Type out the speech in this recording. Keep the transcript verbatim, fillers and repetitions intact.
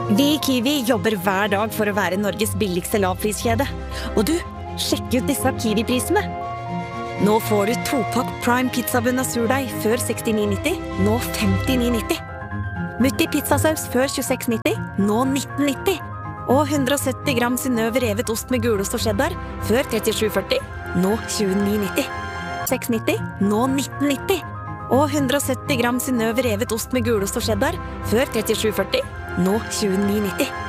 Vi i Kiwi jobber hver dag for å være Norges billigste lavpriskjede. Og du, sjekk ut disse Kiwi-prisene. Nå får du to-pakk Prime pizzabunn av surdeig før sekstini nitti, nå femtini nitti. Mutti pizzasaus før tjueseks nitti, nå nitten nitti. Og hundre og sytti gram Synnøve revet ost med gulost og cheddar før trettisju førti, nå tjueni nitti. seks nitti, nå nitten nitti. Og hundre og sytti gram Synnøve revet ost med gulost og cheddar før trettisju førti, nå tjueni nitti.